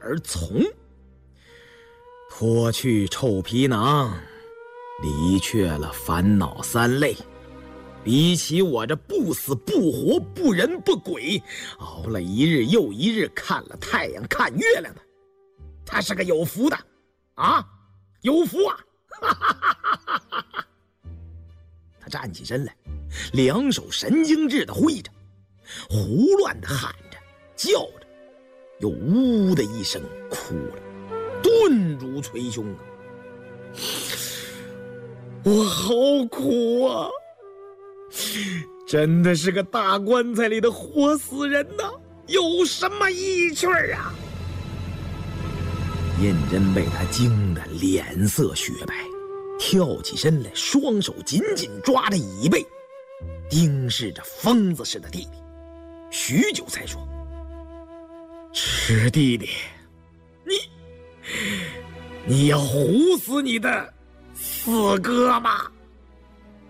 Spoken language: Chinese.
而从，脱去臭皮囊，离却了烦恼三累。比起我这不死不活不人不鬼，熬了一日又一日，看了太阳看月亮的，他是个有福的啊，有福啊！他站起身来，两手神经质地挥着，胡乱地喊着叫着，又呜的一声哭了，顿如捶胸啊！我好苦啊，真的是个大棺材里的活死人呐，有什么意趣啊？胤禛被他惊得脸色雪白，跳起身来，双手紧紧抓着椅背，盯视着疯子似的弟弟，许久才说：“赤弟弟，你要唬死你的四哥吗？”